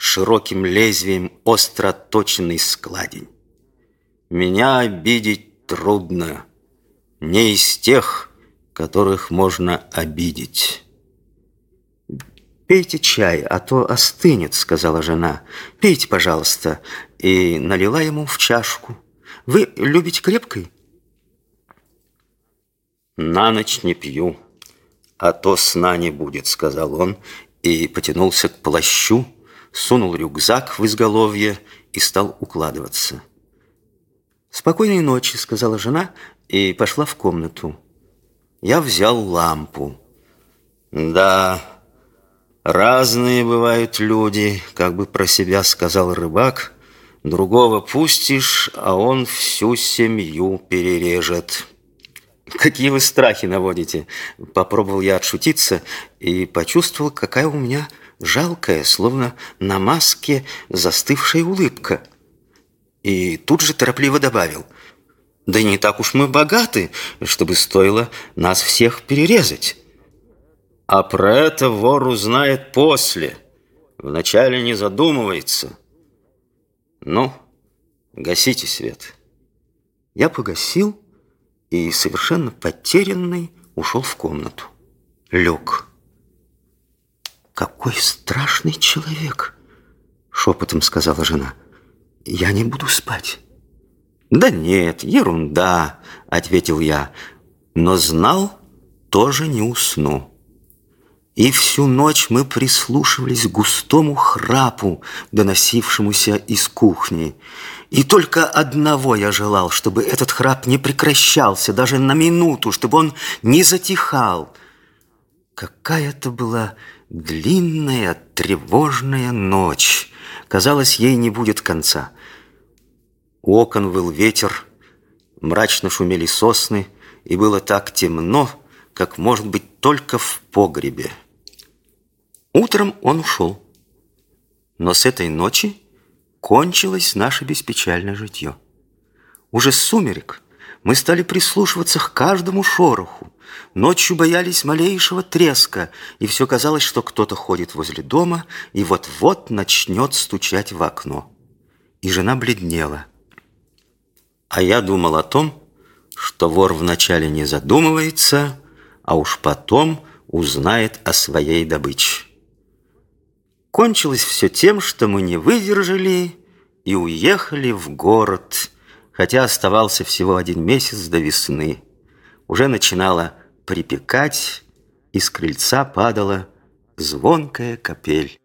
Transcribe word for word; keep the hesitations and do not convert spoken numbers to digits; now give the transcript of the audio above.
широким лезвием остро отточенный складень. Меня обидеть трудно, не из тех, которых можно обидеть. «Пейте чай, а то остынет», — сказала жена. «Пейте, пожалуйста». И налила ему в чашку. «Вы любите крепкой?» «На ночь не пью, а то сна не будет», — сказал он, и потянулся к плащу, сунул рюкзак в изголовье и стал укладываться. «Спокойной ночи», — сказала жена, и пошла в комнату. Я взял лампу. «Да, разные бывают люди», — как бы про себя сказал рыбак. «Другого пустишь, а он всю семью перережет». «Какие вы страхи наводите!» Попробовал я отшутиться и почувствовал, какая у меня жалкая, словно на маске застывшая улыбка. И тут же торопливо добавил: «Да не так уж мы богаты, чтобы стоило нас всех перерезать». «А про это вор узнает после, вначале не задумывается. Ну, гасите свет». Я погасил и, совершенно потерянный, ушел в комнату. Лег. «Какой страшный человек!» — шепотом сказала жена. «Я не буду спать». «Да нет, ерунда», — ответил я, но знал, тоже не усну. И всю ночь мы прислушивались к густому храпу, доносившемуся из кухни. И только одного я желал, чтобы этот храп не прекращался даже на минуту, чтобы он не затихал. Какая-то была длинная, тревожная ночь. Казалось, ей не будет конца. У окон выл ветер, мрачно шумели сосны, и было так темно, как может быть только в погребе. Утром он ушел. Но с этой ночи кончилось наше беспечальное житье. Уже с сумерек мы стали прислушиваться к каждому шороху. Ночью боялись малейшего треска, и все казалось, что кто-то ходит возле дома и вот-вот начнет стучать в окно. И жена бледнела. А я думал о том, что вор вначале не задумывается, а уж потом узнает о своей добыче. Кончилось все тем, что мы не выдержали и уехали в город, хотя оставался всего один месяц до весны. Уже начинало припекать, и с крыльца падала звонкая капель.